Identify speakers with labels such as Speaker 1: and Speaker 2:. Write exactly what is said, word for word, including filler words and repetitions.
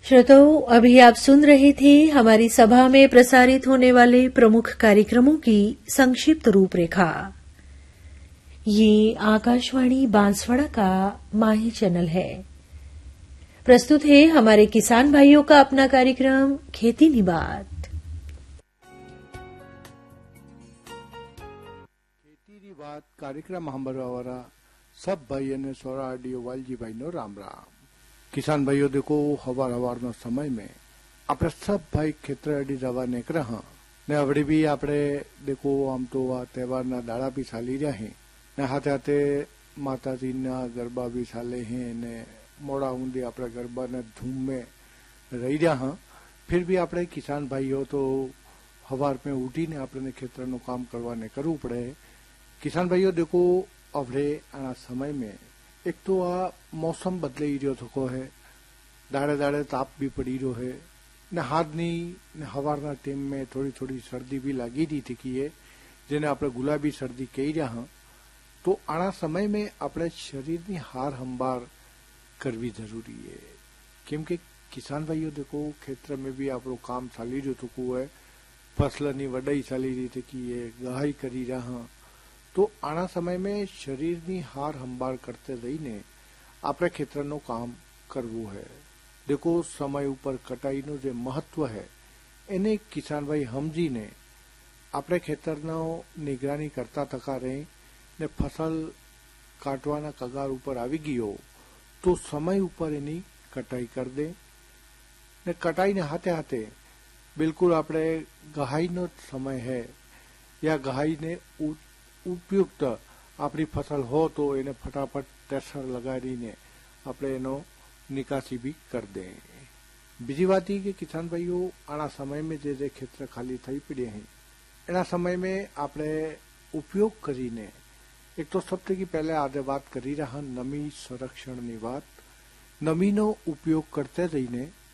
Speaker 1: श्रोताओं, अभी आप सुन रहे थे हमारी सभा में प्रसारित होने वाले प्रमुख कार्यक्रमों की संक्षिप्त रूपरेखा। ये आकाशवाणी बांसवाड़ा का माही चैनल है। प्रस्तुत है हमारे किसान भाइयों का अपना कार्यक्रम खेती नी बात।
Speaker 2: खेती नी बात कार्यक्रम सांभळवावाळा सब भाई અને સોરા આડિયો વાલજીભાઈનો રામ રામ। किसान भाइयों देखो हवार हवार नो समय में आपणे सब भाई खेतर अडी जवा નીકળ્યા હા ने अवड़ी भी आपणे देखो आम तो आ तहेवारना दाड़ा भी चाली रह्या है ने हाथे हाथे माताजीना गरबा भी चाले हैं ने मोड़ा ऊंधी आपणे गरबा ने धूम में रही रह्या हाँ। फिर भी आपणे किसान भाइयों तो हवार में उठीने आपणे खेतरनुं काम करवाने करवू पड़े। किसान भाइयों देखो अवड़े आना समय में एक तो आ मौसम बदलाई रह्यो थको है, दाड़े दाड़े ताप भी पड़ी रह्यो है ने हाथनी ने हवारना टेम में थोड़ी थोड़ी सर्दी भी लागी रही थी है जेने आपणे गुलाबी सर्दी कही रह्या हाँ। तो आना समय में आपणे शरीरनी हार हंबार करवी जरूरी है, केम के किसान भाइयों देखो खेतर में भी आपणो काम चाली रह्यो थको है, फसलनी वडाई चाली रही थी है, गहाई करी रह्या हाँ। तो आना समय में शरीरनी हार हंबार करते रहीने आपणे खेतरनो काम करवू है। देखो समय ऊपर कटाईनो जे महत्व है एने किसान भाई समजीने आपणे खेतरनो निगरानी करता थका रहे ने फसल काटवाना कगार ऊपर आवी गयो तो समय ऊपर एनी कटाई कर दे ने कटाई ने हाथे हाथे बिल्कुल आपणे गहाईनो समय है या गहाई ने उपयुक्त आपणी फसल हो तो एने फटाफट टेसर लगाड़ीने आपणे एनो निकासी भी कर दे। बीजी बात ये कि किसान भाइयों आना समय में जे जे खेतर खाली थई पड़े हैं एना समय में आपणे उपयोग करीने एक तो सबसे की पहले आधे बात करी रहा नमी संरक्षण नी बात। नमीनो उपयोग करते रहीने